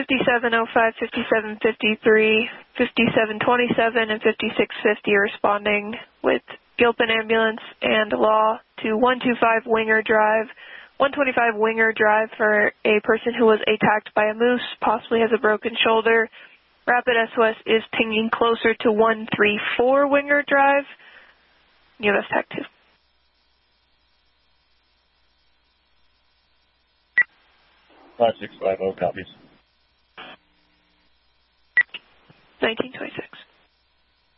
5705, 5753, 5727, and 5650 are responding with Gilpin Ambulance and Law to 125 Winger Drive. 125 Winger Drive for a person who was attacked by a moose, possibly has a broken shoulder. Rapid SOS is pinging closer to 134 Winger Drive. US TAC 2. Five 650 copies. 1926.